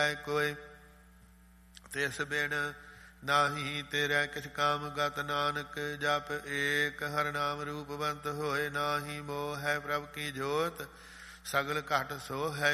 ਕੋਇ ਤਿਸ ਬਿਨ ਨਾਹੀ ਤੇਰੇ ਕਿਛ ਕਾਮ ਗਤ ਨਾਨਕ ਜਪ ਏਕ ਹਰ ਨਾਮ ਰੂਪਵੰਤ ਹੋਏ ਨਾਹੀ ਮੋਹ ਹੈ ਪ੍ਰਭ ਕੀ ਜੋਤ ਸਗਲ ਘਟ ਸੋ ਹੈ